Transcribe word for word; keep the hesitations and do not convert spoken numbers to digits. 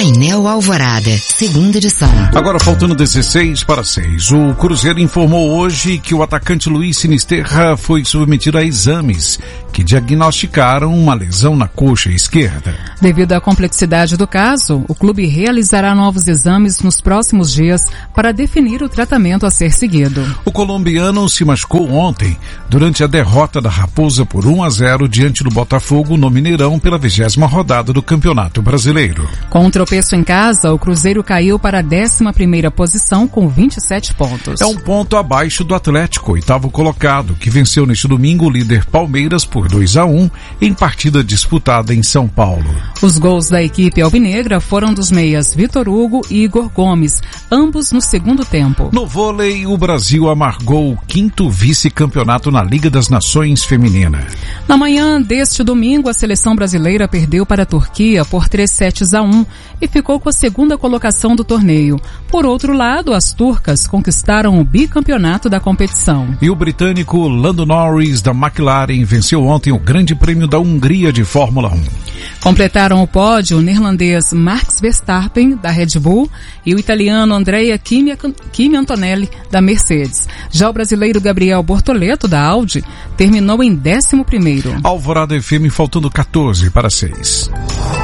Painel Alvorada, segunda edição. Agora faltando dezesseis para seis. O Cruzeiro informou hoje que o atacante Luiz Sinisterra foi submetido a exames que diagnosticaram uma lesão na coxa esquerda. Devido à complexidade do caso, o clube realizará novos exames nos próximos dias para definir o tratamento a ser seguido. O colombiano se machucou ontem durante a derrota da Raposa por um a zero diante do Botafogo no Mineirão pela vigésima rodada do Campeonato Brasileiro. Com um tropeço em casa, o Cruzeiro caiu para a décima primeira posição com vinte e sete pontos. É um ponto abaixo do Atlético, oitavo colocado, que venceu neste domingo o líder Palmeiras por dois a um em partida disputada em São Paulo. Os gols da equipe alvinegra foram dos meias Vitor Hugo e Igor Gomes, ambos no segundo tempo. No vôlei, o Brasil amargou o quinto vice-campeonato na Liga das Nações Feminina. Na manhã deste domingo, a seleção brasileira perdeu para a Turquia por três sets a um e ficou com a segunda colocação do torneio. Por outro lado, as turcas conquistaram o bicampeonato da competição. E o britânico Lando Norris da McLaren venceu ontem o Grande Prêmio da Hungria de Fórmula um. Completaram o pódio o neerlandês Max Verstappen, da Red Bull, e o italiano Andrea Kimi, Kimi Antonelli, da Mercedes. Já o brasileiro Gabriel Bortoleto, da Audi, terminou em décimo primeiro. Alvorada F M faltando quatorze para seis.